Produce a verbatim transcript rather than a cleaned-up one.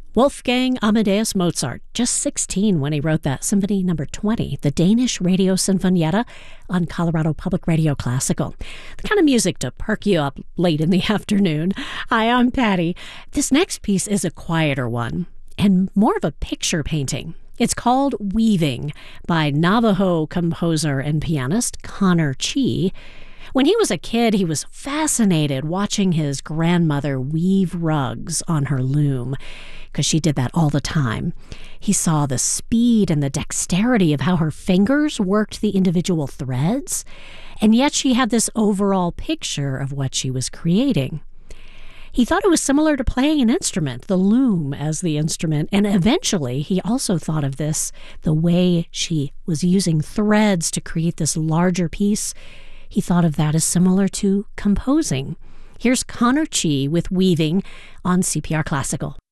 Wolfgang Amadeus Mozart, just sixteen when he wrote that Symphony Number twenty, the Danish Radio Sinfonietta on Colorado Public Radio Classical. The kind of music to perk you up late in the afternoon. Hi, I'm Patty. This next piece is a quieter one and more of a picture painting. It's called Weaving by Navajo composer and pianist Connor Chea. When he was a kid, he was fascinated watching his grandmother weave rugs on her loom, because she did that all the time. He saw the speed and the dexterity of how her fingers worked the individual threads, and yet she had this overall picture of what she was creating. He thought it was similar to playing an instrument, the loom as the instrument, and eventually he also thought of this, the way she was using threads to create this larger piece. He thought of that as similar to composing. Here's Connor Chea with Weaving on C P R Classical.